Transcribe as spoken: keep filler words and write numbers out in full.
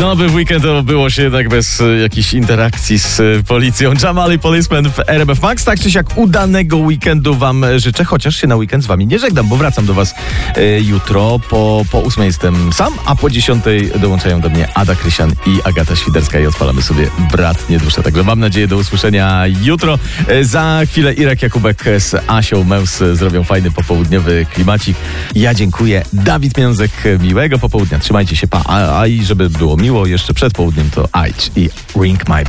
No, by w weekend było się jednak bez y, jakichś interakcji z y, policją. Jamali Policeman w R M F Max. Tak czy siak udanego weekendu wam życzę, chociaż się na weekend z wami nie żegnam, bo wracam do was y, jutro. Po, po ósmej jestem sam, a po dziesiątej dołączają do mnie Ada Krysian i Agata Świderska i odpalamy sobie Bratnie Dusze. Także mam nadzieję do usłyszenia jutro. Y, za chwilę Irek Jakubek z Asią Meus zrobią fajny popołudniowy klimacik. Ja dziękuję. Dawid Miązek, miłego popołudnia. Trzymajcie się, pa. A, a i żeby było miło jeszcze przed południem, to Ajdź i Ring My